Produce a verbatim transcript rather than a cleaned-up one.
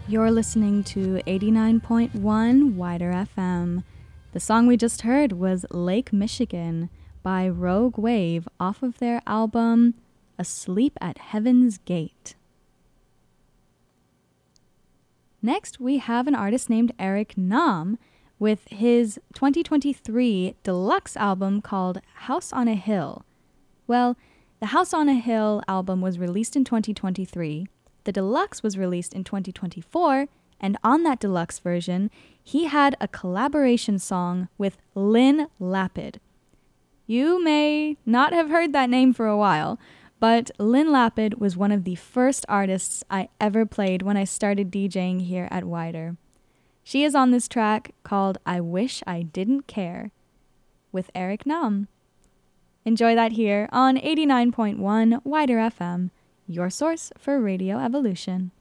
You're listening to eighty-nine point one Wider F M. The song we just heard was Lake Michigan by Rogue Wave off of their album Asleep at Heaven's Gate. Next, we have an artist named Eric Nam with his twenty twenty-three deluxe album called House on a Hill. Well, the House on a Hill album was released in twenty twenty-three. The deluxe was released in twenty twenty-four, and on that deluxe version, he had a collaboration song with Lyn Lapid. You may not have heard that name for a while, but Lyn Lapid was one of the first artists I ever played when I started DJing here at Wider. She is on this track called I Wish I Didn't Care with Eric Nam. Enjoy that here on eighty-nine point one Wider F M, your source for Radio Evolution.